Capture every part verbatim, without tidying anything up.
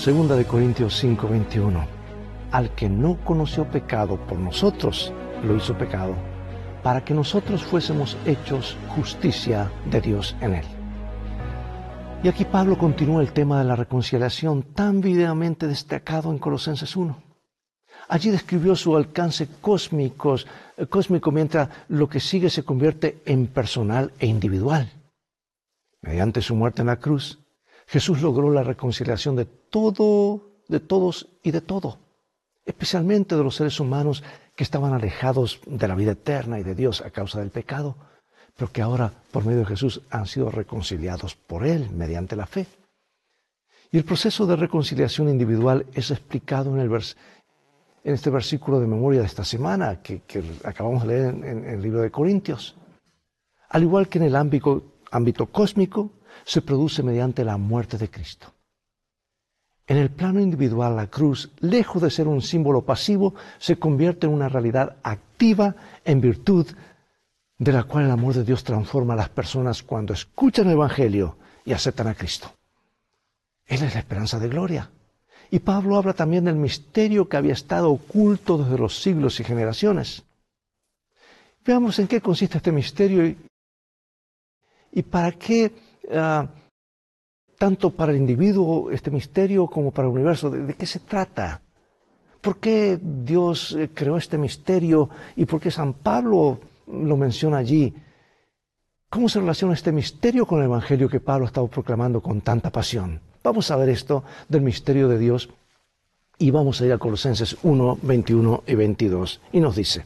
Segunda de Corintios cinco, veintiuno. Al que no conoció pecado por nosotros, lo hizo pecado, para que nosotros fuésemos hechos justicia de Dios en él. Y aquí Pablo continúa el tema de la reconciliación tan vívidamente destacado en Colosenses uno. Allí describió su alcance cósmico, cósmico mientras lo que sigue se convierte en personal e individual. Mediante su muerte en la cruz, Jesús logró la reconciliación de todo, de todos y de todo, especialmente de los seres humanos que estaban alejados de la vida eterna y de Dios a causa del pecado, pero que ahora, por medio de Jesús, han sido reconciliados por Él mediante la fe. Y el proceso de reconciliación individual es explicado en, el vers en este versículo de memoria de esta semana que, que acabamos de leer en, en el libro de Corintios. Al igual que en el ámbito, ámbito cósmico, se produce mediante la muerte de Cristo. En el plano individual, la cruz, lejos de ser un símbolo pasivo, se convierte en una realidad activa en virtud de la cual el amor de Dios transforma a las personas cuando escuchan el Evangelio y aceptan a Cristo. Él es la esperanza de gloria. Y Pablo habla también del misterio que había estado oculto desde los siglos y generaciones. Veamos en qué consiste este misterio y, y para qué, uh, tanto para el individuo este misterio como para el universo, ¿de, de qué se trata? ¿Por qué Dios eh, creó este misterio y por qué San Pablo lo menciona allí? ¿Cómo se relaciona este misterio con el Evangelio que Pablo ha estado proclamando con tanta pasión? Vamos a ver esto del misterio de Dios y vamos a ir a Colosenses uno, veintiuno y veintidós. Y nos dice: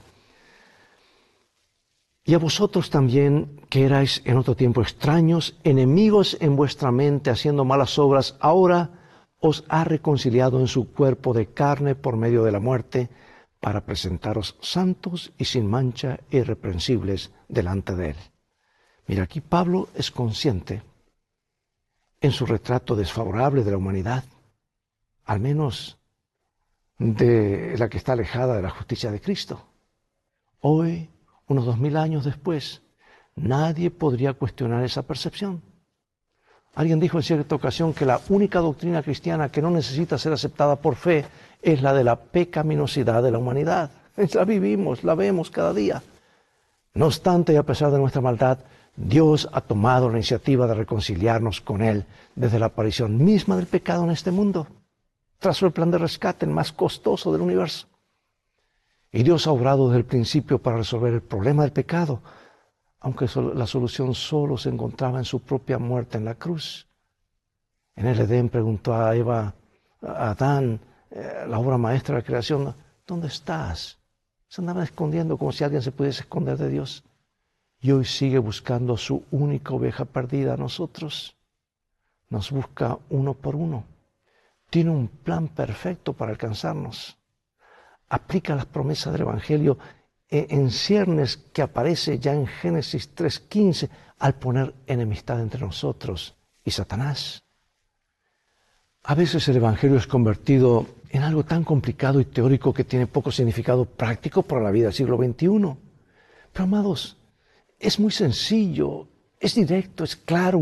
y a vosotros también, que erais en otro tiempo extraños, enemigos en vuestra mente, haciendo malas obras, ahora os ha reconciliado en su cuerpo de carne por medio de la muerte, para presentaros santos y sin mancha e irreprensibles delante de Él. Mira, aquí Pablo es consciente en su retrato desfavorable de la humanidad, al menos de la que está alejada de la justicia de Cristo. Hoy, unos dos mil años después, nadie podría cuestionar esa percepción. Alguien dijo en cierta ocasión que la única doctrina cristiana que no necesita ser aceptada por fe es la de la pecaminosidad de la humanidad. La vivimos, la vemos cada día. No obstante, y a pesar de nuestra maldad, Dios ha tomado la iniciativa de reconciliarnos con Él desde la aparición misma del pecado en este mundo. Trazó el plan de rescate, el más costoso del universo. Y Dios ha obrado desde el principio para resolver el problema del pecado, aunque la solución solo se encontraba en su propia muerte en la cruz. En el Edén preguntó a Eva, a Adán, eh, la obra maestra de la creación: ¿dónde estás? Se andaban escondiendo como si alguien se pudiese esconder de Dios. Y hoy sigue buscando su única oveja perdida, a nosotros. Nos busca uno por uno. Tiene un plan perfecto para alcanzarnos. Aplica las promesas del Evangelio en ciernes que aparece ya en Génesis tres quince al poner enemistad entre nosotros y Satanás. A veces el Evangelio es convertido en algo tan complicado y teórico que tiene poco significado práctico para la vida del siglo veintiuno. Pero, amados, es muy sencillo, es directo, es claro.